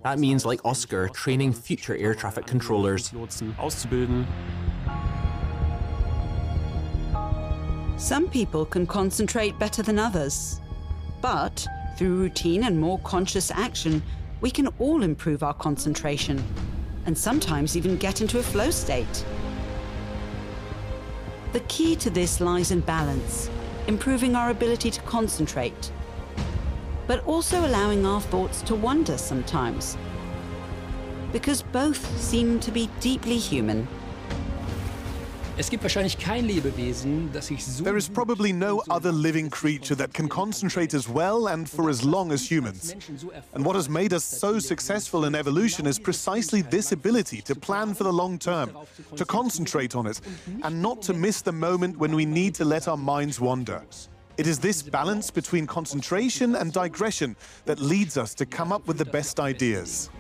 That means, like Oscar, training future air traffic controllers. Some people can concentrate better than others. But through routine and more conscious action, we can all improve our concentration and sometimes even get into a flow state. The key to this lies in balance, improving our ability to concentrate, but also allowing our thoughts to wander sometimes, because both seem to be deeply human. There is probably no other living creature that can concentrate as well and for as long as humans. And what has made us so successful in evolution is precisely this ability to plan for the long term, to concentrate on it, and not to miss the moment when we need to let our minds wander. It is this balance between concentration and digression that leads us to come up with the best ideas.